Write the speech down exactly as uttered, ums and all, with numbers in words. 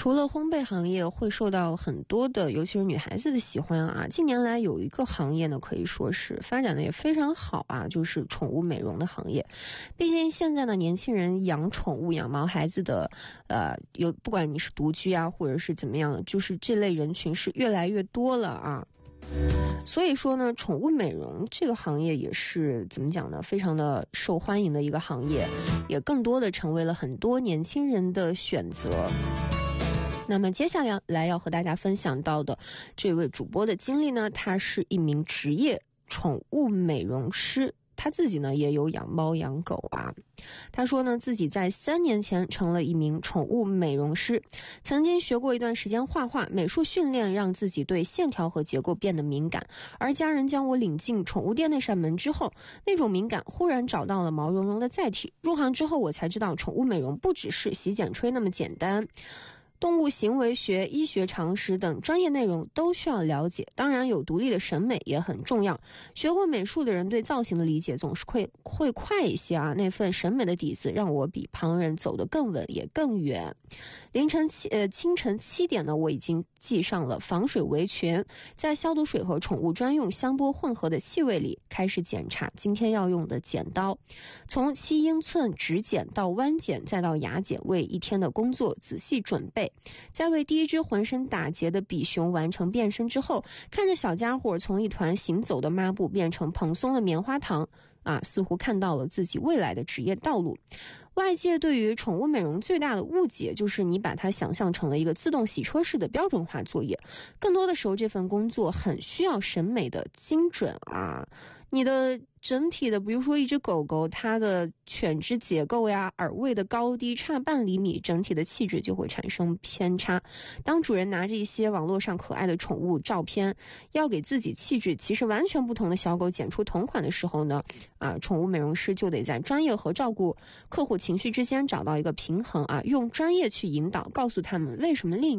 除了烘焙行业会受到很多的尤其是女孩子的喜欢啊，近年来有一个行业呢可以说是发展的也非常好啊，就是宠物美容的行业。毕竟现在呢年轻人养宠物养毛孩子的呃有不管你是独居啊或者是怎么样，就是这类人群是越来越多了啊。所以说呢宠物美容这个行业也是怎么讲呢，非常的受欢迎的一个行业，也更多的成为了很多年轻人的选择。那么接下来要和大家分享到的这位主播的经历呢，他是一名职业宠物美容师，他自己呢也有养猫养狗啊。他说呢自己在三年前成了一名宠物美容师，曾经学过一段时间画画，美术训练让自己对线条和结构变得敏感，而家人将我领进宠物店那扇门之后，那种敏感忽然找到了毛茸茸的载体。入行之后我才知道宠物美容不只是洗剪吹那么简单，动物行为学、医学常识等专业内容都需要了解，当然有独立的审美也很重要。学过美术的人对造型的理解总是会会快一些啊，那份审美的底子让我比旁人走得更稳也更远。凌晨七呃清晨七点呢，我已经系上了防水围裙，在消毒水和宠物专用香波混合的气味里开始检查今天要用的剪刀，从七英寸直剪到弯剪再到牙剪，为一天的工作仔细准备。在为第一只浑身打结的比熊完成变身之后，看着小家伙从一团行走的抹布变成蓬松的棉花糖啊，似乎看到了自己未来的职业道路。外界对于宠物美容最大的误解就是你把它想象成了一个自动洗车式的标准化作业，更多的时候这份工作很需要审美的精准啊。你的整体的比如说一只狗狗，它的犬只结构呀、耳位的高低差半厘米，整体的气质就会产生偏差。当主人拿着一些网络上可爱的宠物照片，要给自己气质其实完全不同的小狗剪出同款的时候呢，啊，宠物美容师就得在专业和照顾客户情绪之间找到一个平衡啊，用专业去引导，告诉他们为什么另